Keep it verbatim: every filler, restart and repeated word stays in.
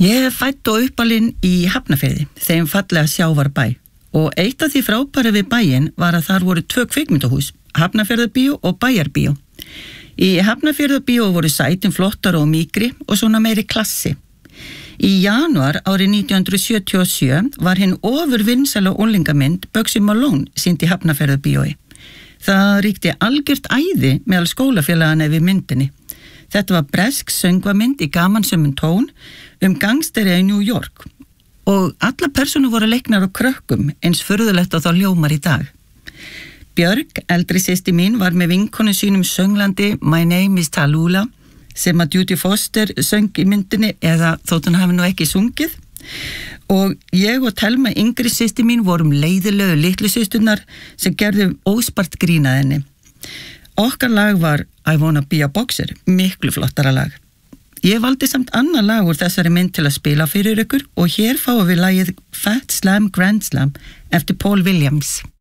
Ég er fædd og uppalinn í Hafnarfirði, þeim fallega sjávarbæ, og eitt af því frábæra við bæinn var að þar voru tvö kvikmyndahús, Hafnarfjarðarbíó og Bæjarbíó. Í Hafnarfjarðarbíó voru sætin flottar og mýkri og svona meiri klassi. Í janúar árið nítján hundruð sjötíu og sjö var hinn ofurvinsæla unglingamynd Bugsy Malone sýnd í Hafnarfjarðarbíói. Það ríkti algjört æði meðal skólafélagana við myndinni. Þetta var bresk söngvamynd í gamansömmun tón um gangsteri í New York og alla persónur voru leiknar á krökkum eins furðulegt og þá hljómar í dag. Björg, eldri systir mín, var með vinkonu sínum sönglandi My Name is Tallulah sem að Judy Foster söng í myndinni eða þótt hann hafi nú ekki sungið og ég og Telma, yngri systir mín, vorum leiðilegu litlu systurnar sem gerðu óspart grín að henni. Okkar lag var I Wanna Be a Boxer, miklu flottara lag. Ég valdi samt annað lag úr þessari mynd til að spila fyrir ykkur og hér fáum við lagið Fat Slam Grand Slam eftir Paul Williams.